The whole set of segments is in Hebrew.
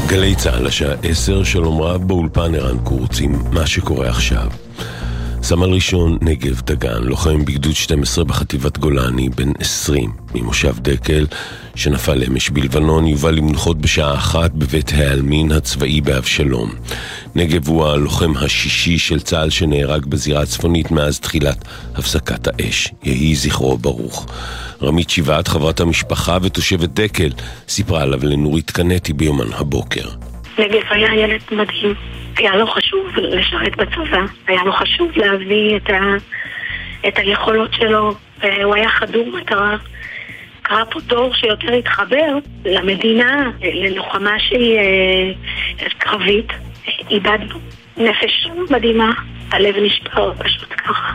גלי צהל, השעה 10, שלום רב באולפן ערן קורץ עם מה שקורה עכשיו. סמל ראשון נגב דגן, לוחם בגדוד 12 בחטיבת גולני, בן 20, ממושב דקל, שנפל אמש בלבנון, יובא למנוחות בשעה 1 בבית העלמין הצבאי באבשלום. נגב הוא הלוחם השישי של צה"ל שנהרג בזירה הצפונית מאז תחילת הפסקת האש. יהי זכרו ברוך. רמית שבעת, חברת המשפחה ותושבת דקל, סיפרה עליו לנורית קנטי ביומן הבוקר. נגב היה ילד מדהים. היה לו חשוב לשרת בצבא, היה לו חשוב להביא את היכולות שלו, הוא היה חדור מטרה. קרה פה דור שיותר התחבר למדינה, ללוחמה שהיא קרבית. איבדנו נפש מדהימה, הלב נשבר פשוט ככה.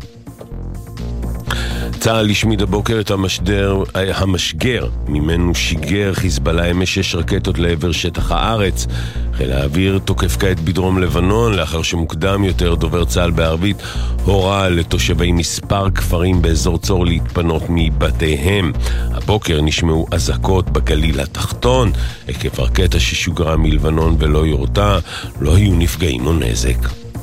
צה"ל השמיד הבוקר את המשגר, ממנו שיגר חיזבאללה אמש 6 רקטות לעבר שטח הארץ. חיל האוויר תוקף כעת בדרום לבנון, לאחר שמוקדם יותר דובר צה"ל בערבית הורה לתושבי מספר כפרים באזור צור להתפנות מבתיהם. הבוקר נשמעו אזעקות בגליל התחתון, עקב רקטה ששוגרה מלבנון ולא יורתה, לא היו נפגעים או נזק.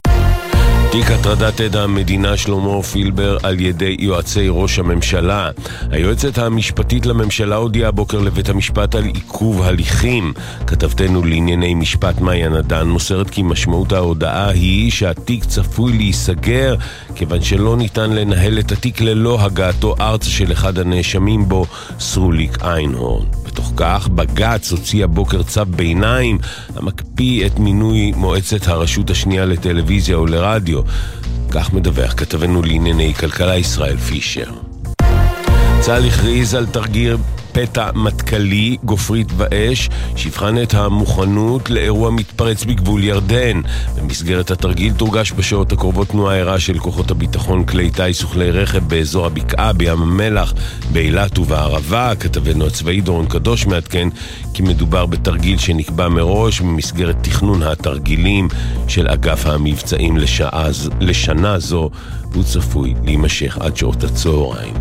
תיק הטרדת עד המדינה שלמה פילבר על ידי יועצי ראש הממשלה. היועצת המשפטית לממשלה הודיעה הבוקר לבית המשפט על עיכוב הליכים. כתבתנו לענייני משפט מאיה נדן מוסרת כי משמעות ההודעה היא שהתיק צפוי להיסגר כיוון שלא ניתן לנהל את התיק ללא הגעתו ארצה של אחד הנאשמים בו, סרוליק איינהורן. בתוך כך בג"ץ הוציא הבוקר צו ביניים המקפיא את מינוי מועצת הרשות השנייה לטלוויזיה ולרדיו. כך מדווח כתבנו לענייני כלכלה ישראל פישר. צה"ל הכריז על תרגיל פתע מטכ"לי גופרית באש שיבחן את המוכנות לאירוע מתפרץ בגבול ירדן. במסגרת התרגיל תורגש בשעות הקרובות תנועה ערה של כוחות הביטחון, כלי טיס וכלי רכב באזור הבקעה, בים המלח, באילת ובערבה. כתבנו הצבאי דורון קדוש מעדכן כי מדובר בתרגיל שנקבע מראש במסגרת תכנון התרגילים של אגף המבצעים לשנה זו, הוא צפוי להימשך עד שעות הצהריים.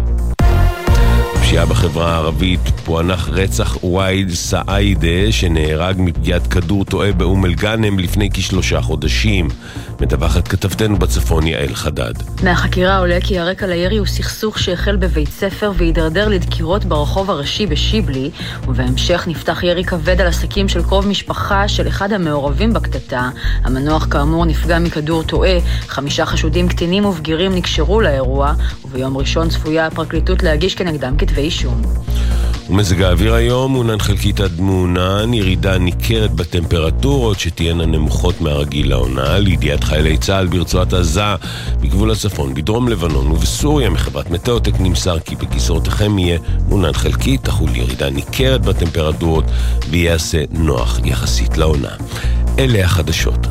פשיעה בחברה הערבית, פוענח רצח וייד סעידה שנהרג מפגיעת כדור טועה באום אל-גאנם לפני כ3 חודשים. מדווחת כתבתנו בצפון יעל חדד. מהחקירה עולה כי הרקע לירי הוא סכסוך שהחל בבית ספר והידרדר לדקירות ברחוב הראשי בשיבלי, ובהמשך נפתח ירי כבד על עסקים של קרוב משפחה של אחד המעורבים בקטטה. המנוח כאמור נפגע מכדור טועה. 5 חשודים קטינים ובגירים נקשרו לאירוע, וביום ראשון צפויה הפרקליטות להגיש כנגדם כתבי אישום. ומזג האוויר היום הוא חלקית עד מעונן, ירידה ניכרת בטמפרטורות שתהיינה נמוכות מהרגיל לעונה. לידיעת חיילי צה"ל ברצועת עזה, בגבול הצפון, בדרום לבנון ובסוריה, מחברת מטאוטק נמסר כי בכיסאותיכם יהיה מעונן חלקית, תחול ירידה ניכרת בטמפרטורות ויעשה נוח יחסית לעונה. אלה החדשות.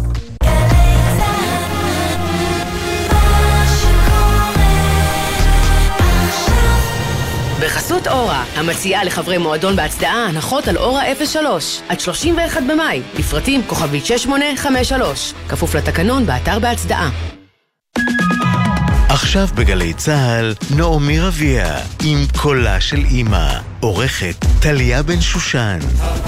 בחסות אורה, המציעה לחברי מועדון בהצדעה הנחות על אורה 03 עד 31 במאי, לפרטים כוכבית 6853, כפוף לתקנון באתר בהצדעה. עכשיו בגלי צהל, נעמי רביע עם קולה של אמא, עורכת טליה בן שושן.